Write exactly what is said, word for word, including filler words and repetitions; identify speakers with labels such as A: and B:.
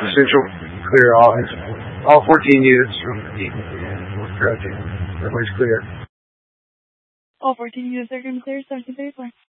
A: Central clear all all fourteen units from the project. Everybody's clear.
B: All fourteen units are going to clear seventeen thirty-four.